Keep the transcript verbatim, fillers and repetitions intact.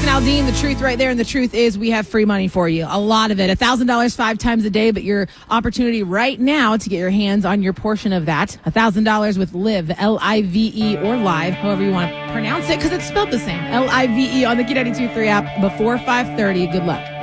and Aldine, the truth right there. And the truth is we have free money for you. A lot of it. one thousand dollars five times a day, but your opportunity right now to get your hands on your portion of that. one thousand dollars with Live, L I V E, or Live, however you want to pronounce it, because it's spelled the same. L I V E on the Q ninety-two point three app before five thirty. Good luck.